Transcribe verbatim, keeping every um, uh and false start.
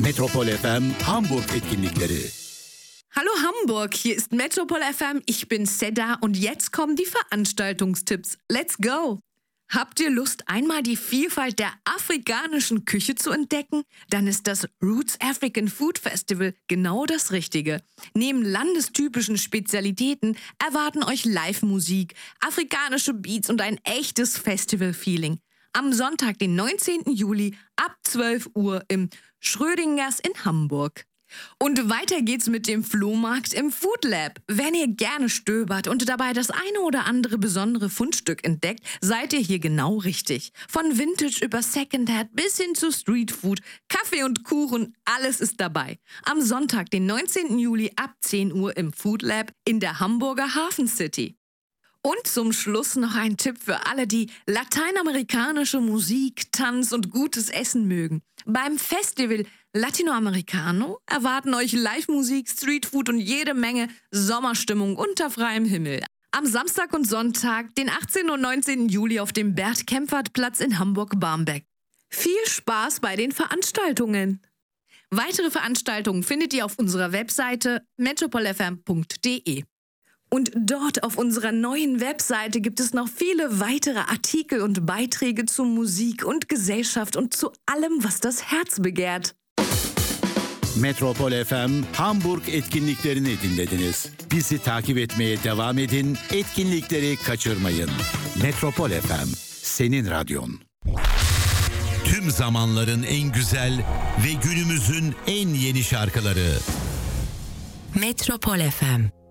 Metropol F M Hamburg etkinlikleri. Hallo Hamburg, hier ist Metropol F M, ich bin Seda und jetzt kommen die Veranstaltungstipps. Let's go! Habt ihr Lust, einmal die Vielfalt der afrikanischen Küche zu entdecken? Dann ist das Roots African Food Festival genau das Richtige. Neben landestypischen Spezialitäten erwarten euch Live-Musik, afrikanische Beats und ein echtes Festival-Feeling. Am Sonntag, den neunzehnten Juli ab zwölf Uhr im Schrödingers in Hamburg. Und weiter geht's mit dem Flohmarkt im Food Lab. Wenn ihr gerne stöbert und dabei das eine oder andere besondere Fundstück entdeckt, seid ihr hier genau richtig. Von Vintage über Secondhand bis hin zu Streetfood, Kaffee und Kuchen, alles ist dabei. Am Sonntag, den neunzehnten Juli ab zehn Uhr im Food Lab in der Hamburger Hafen City. Und zum Schluss noch ein Tipp für alle, die lateinamerikanische Musik, Tanz und gutes Essen mögen. Beim Festival Latinoamericano erwarten euch Live-Musik, Streetfood und jede Menge Sommerstimmung unter freiem Himmel. Am Samstag und Sonntag, den achtzehnten und neunzehnten Juli auf dem Bert-Kempfert-Platz in Hamburg-Barmbek. Viel Spaß bei den Veranstaltungen! Weitere Veranstaltungen findet ihr auf unserer Webseite metropol f m punkt d e. Und dort auf unserer neuen Webseite gibt es noch viele weitere Artikel und Beiträge zu Musik und Gesellschaft und zu allem, was das Herz begehrt. Metropol F M Hamburg etkinliklerini dinlediniz. Bizi takip etmeye devam edin, etkinlikleri kaçırmayın. Metropol F M, senin radyon. Tüm zamanların en güzel ve günümüzün en yeni şarkıları. Metropol F M.